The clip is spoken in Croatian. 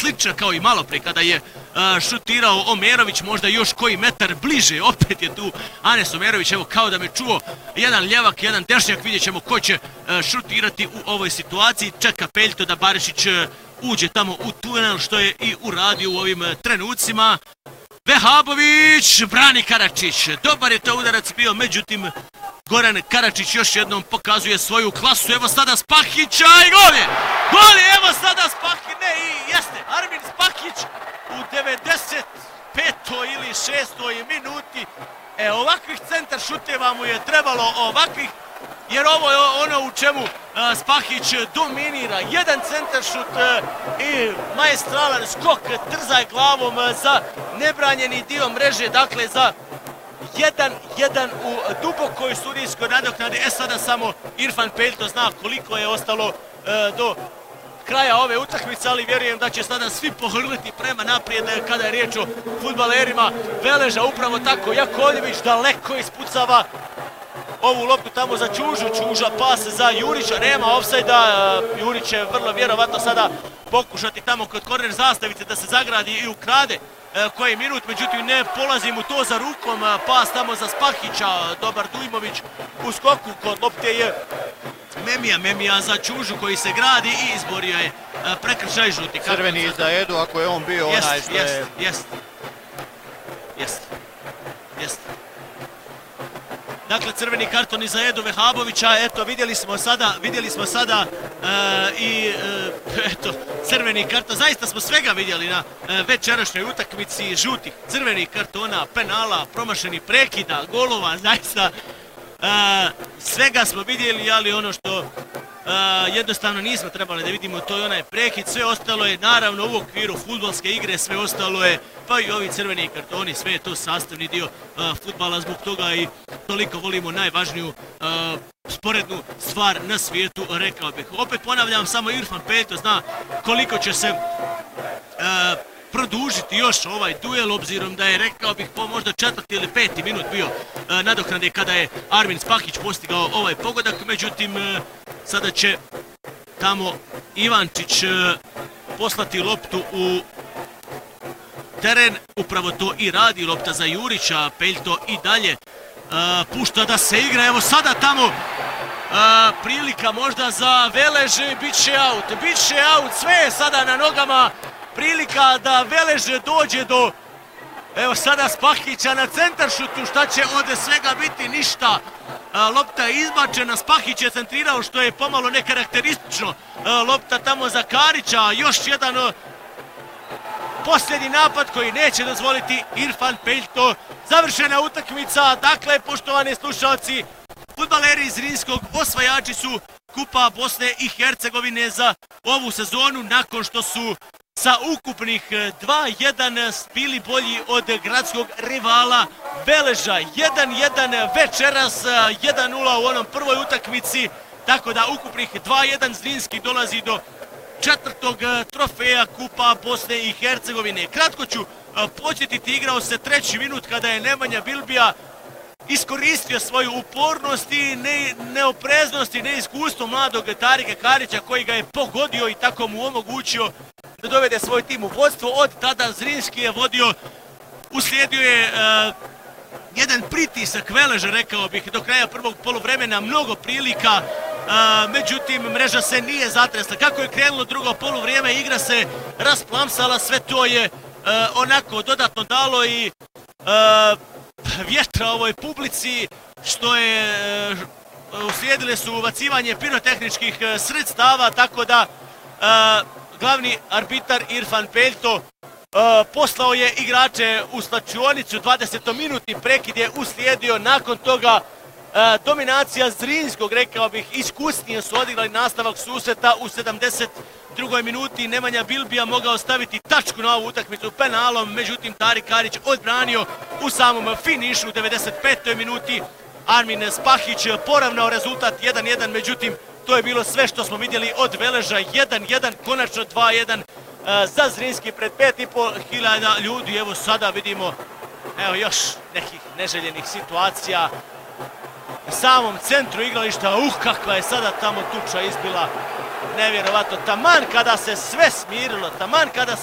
slična kao i malo prije kada je šutirao Omerović, možda još koji metar bliže, opet je tu Anes Omerović, evo kao da me čuo, jedan ljevak, jedan dešnjak, vidjet ćemo ko će šutirati u ovoj situaciji, čeka Peljto da Barišić uđe tamo u tunel, što je i uradio u ovim trenucima. Vehabović, brani Karačić, dobar je to udarac bio, međutim Goran Karačić još jednom pokazuje svoju klasu, evo sada Spahića i gol je! Gol je, evo sada Spahić, ne i jeste, Armin Spahić u 95. ili 6. minuti. Ovakvih centar šuteva mu je trebalo, ovakvih, jer ovo je ono u čemu Spahić dominira. Jedan centar šut i maestralan skok, trzaj glavom za nebranjeni dio mreže, dakle za 1-1 u dubokoj sudijskoj nadoknadi. Sada samo Irfan Peljto zna koliko je ostalo do kraja ove utakmice, ali vjerujem da će sada svi pohrliti prema naprijed kada je riječ o fudbalerima Veleža. Upravo tako, Jakovljević daleko ispucava ovu loptu tamo za Čužu, Čuža pas za Jurića, nema ofsajda, Jurić će vrlo vjerovatno sada pokušati tamo kod korner zastavice da se zagradi i ukrade koji minut, međutim ne polazi mu to za rukom, pas tamo za Spahića, dobar Dujmović u skoku, kod lopte je Memija za Čužu koji se gradi i izborio je prekršaj žuti. Crveni za Edu, ako je on bio onaj što je... Jest. Dakle, crveni karton i za Edu Vehabovića, eto, vidjeli smo sada i eto, crveni karton, zaista smo svega vidjeli na večerašnjoj utakmici, žutih, crvenih kartona, penala, promašenih prekida, golova, zaista svega smo vidjeli, ali ono što jednostavno nismo trebali da vidimo, to je onaj prekid, sve ostalo je naravno u okviru fudbalske igre, sve ostalo je, pa i ovi crveni kartoni, sve je to sastavni dio fudbala, zbog toga i toliko volimo najvažniju sporednu stvar na svijetu, rekao bih. Opet ponavljam, samo Irfan Peljto zna koliko će se produžiti još ovaj duel, obzirom da je, rekao bih, po možda 4. ili 5. minut bio nadoknade kada je Armin Spahić postigao ovaj pogodak, međutim sada će tamo Ivančić poslati loptu u teren, upravo to i radi, lopta za Jurića, Peljto i dalje pušta da se igra, evo sada tamo prilika možda za Velež, bit će out, sve je sada na nogama, prilika da Velež dođe do, evo sada Spahića na centar šutu, šta će od svega biti, ništa. Lopta je izbačena, Spahić je centrirao, što je pomalo nekarakteristično. Lopta tamo za Karića, još jedan posljednji napad koji neće dozvoliti Irfan Peljto. Završena utakmica, dakle, poštovani slušalci, fudbaleri iz Zrinskog osvajači su Kupa Bosne i Hercegovine za ovu sezonu, nakon što su sa ukupnih 2-1 bili bolji od gradskog rivala Veleža. 1-1 večeras, 1-0 u onom prvoj utakmici, tako da ukupnih 2-1 Zrinski dolazi do 4. trofeja Kupa Bosne i Hercegovine. Kratko ću podsjetiti, igrao se 3. minut kada je Nemanja Bilbija iskoristio svoju upornost i neopreznost i neiskustvo mladog Tarika Karića, koji ga je pogodio i tako mu omogućio da dovede svoj tim u vodstvo. Od tada Zrinski je vodio, uslijedio je jedan pritisak Veleža, rekao bih, do kraja prvog poluvremena, mnogo prilika, međutim mreža se nije zatresla. Kako je krenulo drugo poluvrijeme, igra se rasplamsala, sve to je onako dodatno dalo i vjetra ovoj publici, što je uslijedile su ubacivanje pirotehničkih sredstava, tako da glavni arbitar Irfan Peljto poslao je igrače u slačionicu, 20-minutni prekid je uslijedio, nakon toga dominacija Zrinskog, rekao bih, iskusnije su odigrali nastavak susreta u 72. minuti. Nemanja Bilbija mogao staviti tačku na ovu utakmicu penalom, međutim Tarik Karić odbranio u samom finišu u 95. minuti. Armin Spahić poravnao rezultat 1-1, međutim to je bilo sve što smo vidjeli od Veleža. 1-1, konačno 2-1 za Zrinski pred 5.500 ljudi. Evo sada vidimo još nekih neželjenih situacija u samom centru igrališta. Kakva je sada tamo tuča izbila, nevjerovatno. Taman kada se sve smirilo, taman kada